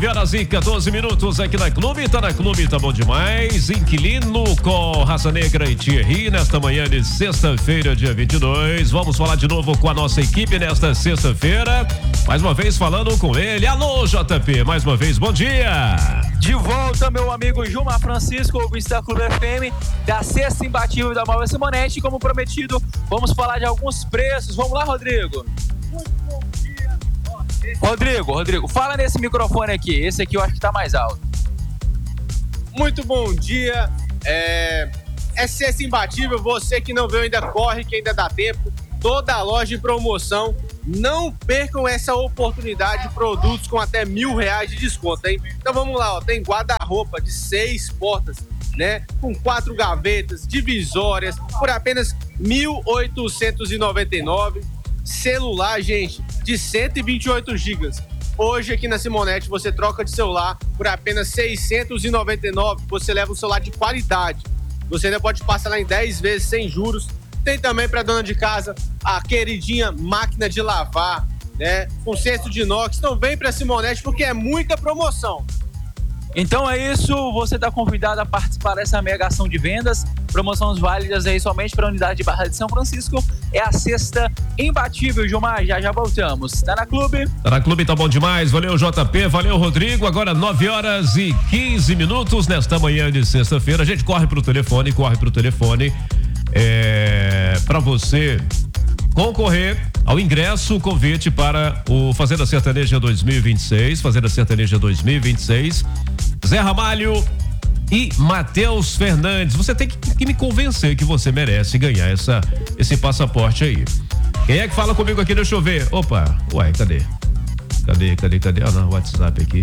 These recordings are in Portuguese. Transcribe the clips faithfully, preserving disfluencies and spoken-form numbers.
nove horas e quatorze minutos aqui na Clube, tá na Clube, tá bom demais. Inquilino com Raça Negra e Thierry nesta manhã de sexta-feira, dia vinte e dois. Vamos falar de novo com a nossa equipe nesta sexta-feira. Mais uma vez falando com ele. Alô, J P, mais uma vez, bom dia. De volta, meu amigo Gilmar Francisco, ouvinte da Clube F M, da sexta imbatível da Móvel Simonete. Como prometido, vamos falar de alguns preços. Vamos lá, Rodrigo. Muito bom dia. Rodrigo, Rodrigo, fala nesse microfone aqui. Esse aqui eu acho que tá mais alto. Muito bom dia. É, é sexta imbatível. Você que não veio ainda, corre, que ainda dá tempo. Toda a loja em promoção. Não percam essa oportunidade de produtos com até mil reais de desconto, hein? Então vamos lá, ó. Tem guarda-roupa de seis portas, né? Com quatro gavetas, divisórias, por apenas mil oitocentos e noventa e nove reais. Celular, gente, de cento e vinte e oito gigas. Hoje aqui na Simonete você troca de celular por apenas seiscentos e noventa e nove reais. Você leva um celular de qualidade. Você ainda pode parcelar em dez vezes sem juros. Tem também para dona de casa a queridinha máquina de lavar, né? Com cesto de inox. Então vem para Simonete porque é muita promoção. Então é isso, você está convidado a participar dessa mega ação de vendas. Promoções válidas aí somente para a unidade de Barra de São Francisco. É a sexta imbatível, Gilmar. Já já voltamos. Tá na Clube? Tá na Clube, tá bom demais. Valeu, J P, valeu, Rodrigo. Agora nove horas e quinze minutos nesta manhã de sexta-feira. A gente corre pro telefone, corre pro telefone. É, para você concorrer ao ingresso, convite para o Fazenda Sertaneja dois mil e vinte e seis, Fazenda Sertaneja dois mil e vinte e seis, Zé Ramalho e Matheus Fernandes. Você tem que, que me convencer que você merece ganhar essa, esse passaporte aí. Quem é que fala comigo aqui? Deixa eu ver. Opa, uai, cadê? Cadê, cadê, cadê? Ah, não, WhatsApp aqui.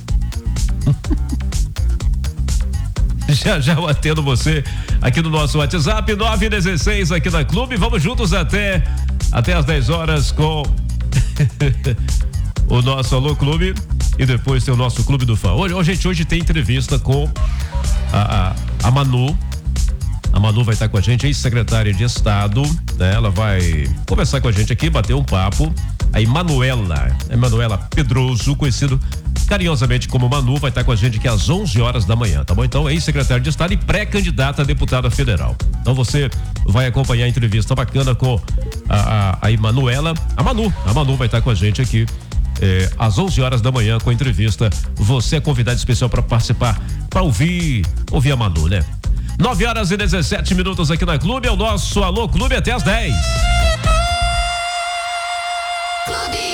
Já já eu atendo você aqui no nosso WhatsApp nove um seis aqui na Clube. Vamos juntos até até às dez horas com o nosso Alô Clube e depois tem o nosso Clube do Fã. Hoje, hoje, gente, hoje tem entrevista com a, a, a Manu. A Manu vai estar com a gente, ex-secretária de Estado, né? Ela vai conversar com a gente aqui, bater um papo. A Emanuela, Emanuela Pedroso, conhecido carinhosamente como Manu, vai estar com a gente aqui às onze horas da manhã, tá bom? Então, ex-secretário de Estado e pré-candidata a deputada federal. Então, você vai acompanhar a entrevista bacana com a, a, a Emanuela, a Manu. A Manu vai estar com a gente aqui eh, às onze horas da manhã com a entrevista. Você é convidado especial para participar, para ouvir, ouvir a Manu, né? nove horas e dezessete minutos aqui na Clube, é o nosso Alô Clube até às dez. Clube.